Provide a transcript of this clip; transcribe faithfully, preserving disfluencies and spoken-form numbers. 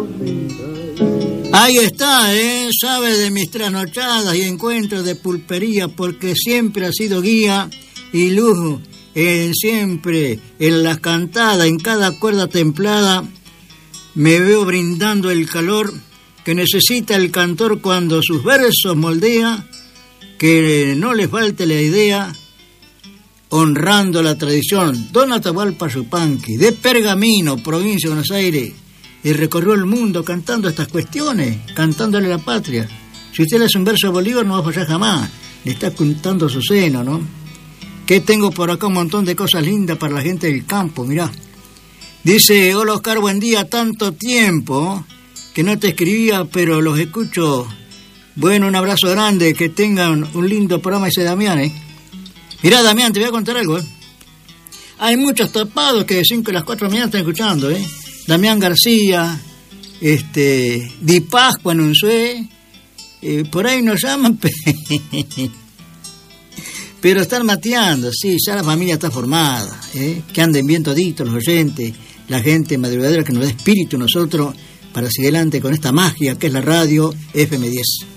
Ahí está, ¿eh? Sabe de mis trasnochadas y encuentros de pulpería, porque siempre ha sido guía y luz, en siempre, en las cantadas, en cada cuerda templada, me veo brindando el calor que necesita el cantor cuando sus versos moldea, que no le falte la idea, honrando la tradición. Don Atahualpa Yupanqui, de Pergamino, provincia de Buenos Aires, y recorrió el mundo cantando estas cuestiones, cantándole a la patria. Si usted le hace un verso a Bolívar, no va a fallar jamás. Le está contando su seno, ¿no? Que tengo por acá un montón de cosas lindas para la gente del campo, mirá. Dice, hola Oscar, buen día, tanto tiempo que no te escribía, pero los escucho. Bueno, un abrazo grande, que tengan un lindo programa ese Damián, ¿eh? Mirá, Damián, te voy a contar algo, ¿eh? Hay muchos tapados que de cinco a las cuatro de la mañana están escuchando, ¿eh? Damián García, este, Di Pascua en Unzué, eh, por ahí nos llaman, pero están mateando, sí, ya la familia está formada, ¿eh? Que anden bien toditos los oyentes, la gente madrugadera que nos da espíritu a nosotros para seguir adelante con esta magia que es la radio F M diez.